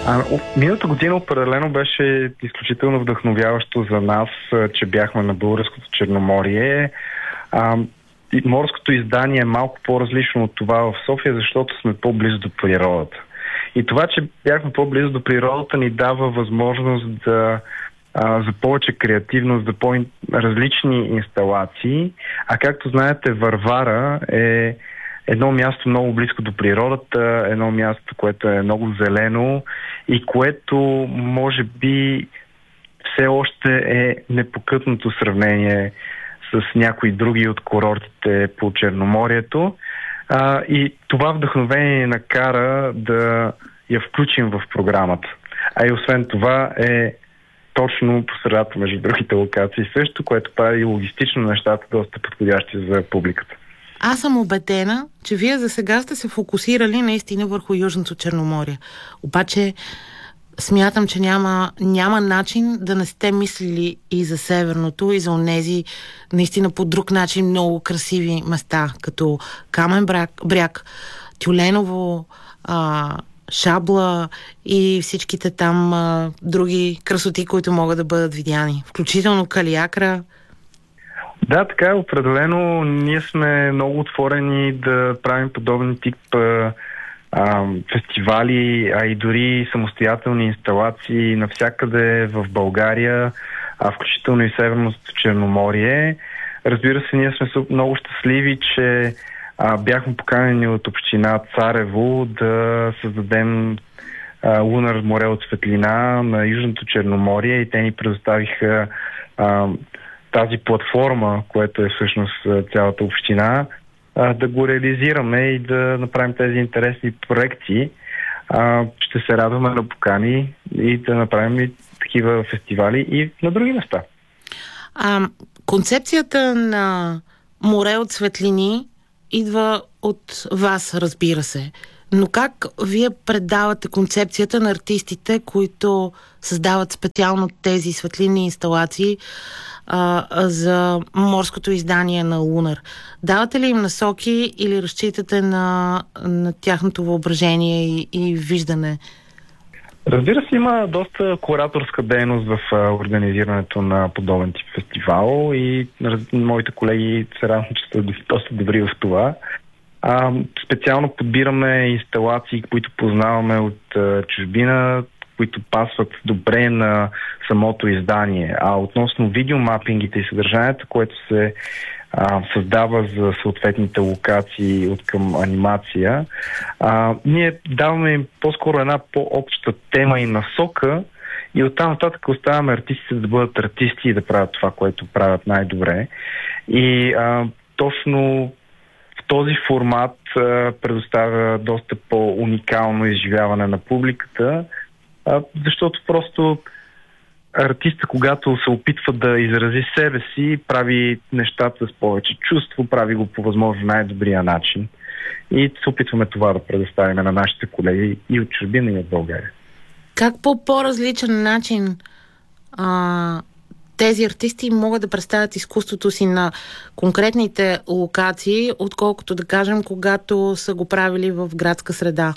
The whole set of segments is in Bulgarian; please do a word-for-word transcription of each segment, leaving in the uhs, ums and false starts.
А, миналата година определено беше изключително вдъхновяващо за нас, че бяхме на Българското Черноморие. А, морското издание е малко по-различно от това в София, защото сме по-близо до природата. И това, че бяхме по-близо до природата, ни дава възможност да, а, за повече креативност, за по-различни инсталации. А както знаете, Варвара е едно място много близко до природата, едно място, което е много зелено и което може би все още е непокътното сравнение с някои други от курортите по Черноморието. А, и това вдъхновение ни накара да я включим в програмата. А и освен това е точно по средата между другите локации също, което прави логистично нещата доста подходящи за публиката. Аз съм убедена, че вие за сега сте се фокусирали наистина върху Южното Черноморие. Обаче смятам, че няма, няма начин да не сте мислили и за Северното, и за онези наистина по друг начин много красиви места, като Камен бряг, бряг Тюленово, а, Шабла и всичките там а, други красоти, които могат да бъдат видяни. Включително Калиакра. Да, така е, определено. Ние сме много отворени да правим подобен тип а, а, фестивали, а и дори самостоятелни инсталации навсякъде в България, а включително и Северното Черноморие. Разбира се, ние сме много щастливи, че а, бяхме поканени от община Царево да създадем а, лунар море от светлина на Южното Черноморие и те ни предоставиха а, тази платформа, което е всъщност цялата община, да го реализираме и да направим тези интересни проекти. Ще се радваме на покани и да направим и такива фестивали и на други места. А, концепцията на море от светлини идва от вас, разбира се. Но как вие предавате концепцията на артистите, които създават специално тези светлинни инсталации а, за морското издание на Лунар? Давате ли им насоки или разчитате на, на тяхното въображение и, и виждане? Разбира се, има доста кураторска дейност в а, организирането на подобен тип фестивал и раз, моите колеги се радвам, че са доста добри в това. А, специално подбираме инсталации, които познаваме от а, чужбина, които пасват добре на самото издание. А относно видеомапингите и съдържанието, което се а, създава за съответните локации от към анимация, а, ние даваме им по-скоро една по-обща тема и насока и оттам нататък оставяме артистите да бъдат артисти и да правят това, което правят най-добре. И а, точно този формат а, предоставя доста по-уникално изживяване на публиката, а, защото просто артиста, когато се опитва да изрази себе си, прави нещата с повече чувство, прави го по възможно най-добрия начин. И се опитваме това да предоставим на нашите колеги и от чужбина, и от България. Как по по-различен начин а... тези артисти могат да представят изкуството си на конкретните локации, отколкото, да кажем, когато са го правили в градска среда?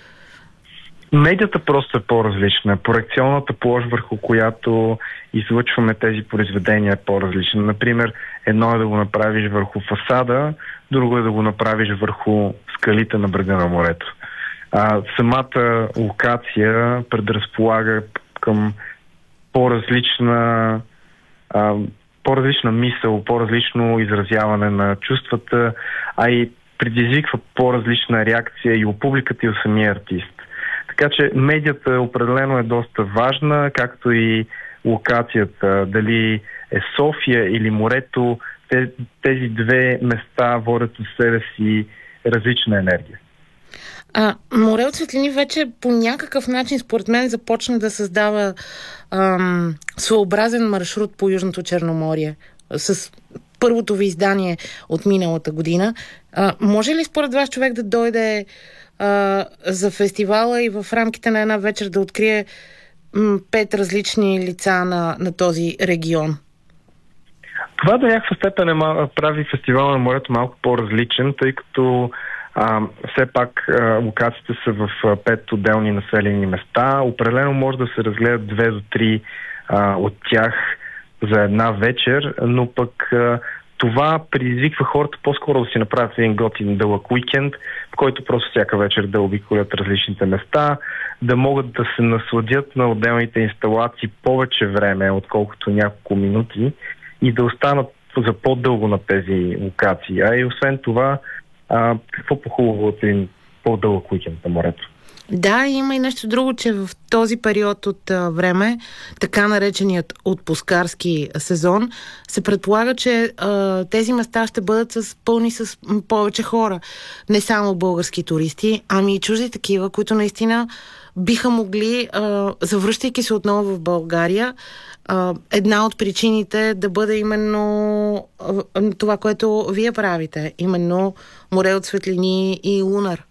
Медията просто е по-различна. Проекционната площ, върху която излъчваме тези произведения, е по-различна. Например, едно е да го направиш върху фасада, друго е да го направиш върху скалите на брега на морето. А, самата локация предразполага към по-различна Uh, по-различна мисъл, по-различно изразяване на чувствата, а и предизвиква по-различна реакция и у публиката, и у самия артист. Така че медията определено е доста важна, както и локацията, дали е София или морето, тези две места водят със себе си различна енергия. А, море от светлини вече по някакъв начин, според мен, започна да създава ам, своеобразен маршрут по Южното Черноморие с първото ви издание от миналата година. А, може ли според вас човек да дойде а, за фестивала и в рамките на една вечер да открие м, пет различни лица на, на този регион? Това до някаква степен е, прави фестивала на морето малко по-различен, тъй като А, все пак а, локациите са в а, пет отделни населени места. Определено може да се разгледат две до три а, от тях за една вечер, но пък а, това предизвиква хората по-скоро да си направят един готин дълъг уикенд, в който просто всяка вечер да обиколят различните места, да могат да се насладят на отделните инсталации повече време, отколкото няколко минути, и да останат за по-дълго на тези локации. А и освен това, а, какво по-хубаво от един по-дълъг уикенд на морето? Да, има и нещо друго, че в този период от а, време, така нареченият отпускарски сезон, се предполага, че а, тези места ще бъдат с, пълни с м, повече хора. Не само български туристи, ами и чужди такива, които наистина биха могли, а, завръщайки се отново в България, а, една от причините да бъде именно а, това, което вие правите. Именно море от светлини и лунар.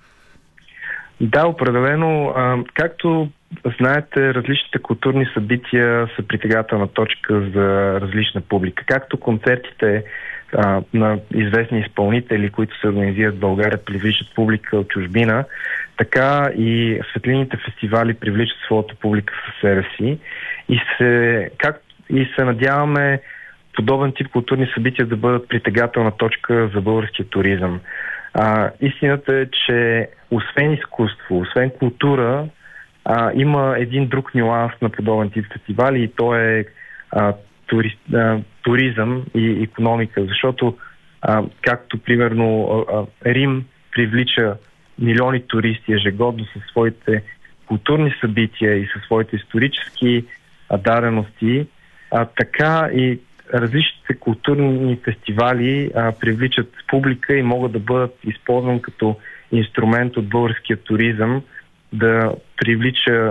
Да, определено. А, както знаете, различните културни събития са притегателна точка за различна публика. Както концертите а, на известни изпълнители, които се организират в България, привличат публика от чужбина, така и светлините фестивали привличат своята публика със себе си. И се, как, и се надяваме подобен тип културни събития да бъдат притегателна точка за българския туризъм. А, истината е, че освен изкуство, освен култура, а, има един друг нюанс на подобен тип фестивали, и то е а, тури, а, туризъм и икономика, защото а, както примерно а, Рим привлича милиони туристи ежегодно със своите културни събития и със своите исторически а, дадености, а, така и различните културни фестивали а, привличат публика и могат да бъдат използвани като инструмент от българския туризъм да привлича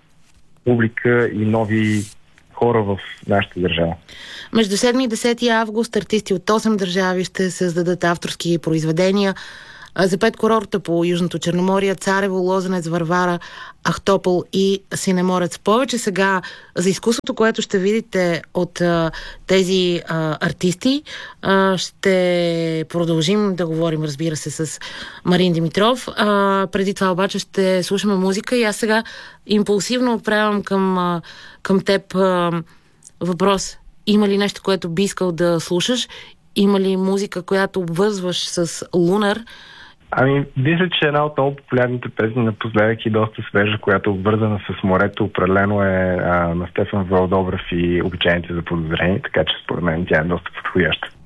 публика и нови хора в нашата държава. Между седми и десети август артисти от осем държави ще създадат авторски произведения за пет курорта по Южното Черноморие: Царево, Лозенец, Варвара, Ахтопол и Синеморец. Повече сега за изкуството, което ще видите от а, тези а, артисти, а, ще продължим да говорим, разбира се, с Марин Димитров. А, преди това обаче ще слушаме музика и аз сега импулсивно отправям към, а, към теб а, въпрос. Има ли нещо, което би искал да слушаш? Има ли музика, която обвързваш с Лунар? Ами, мисля, че една от много популярните песни напоследък и доста свежа, която е обвързана с морето, определено е а, на Стефан Вълдобрев и Обичайните заподозрени, така че според мен тя е доста подходяща.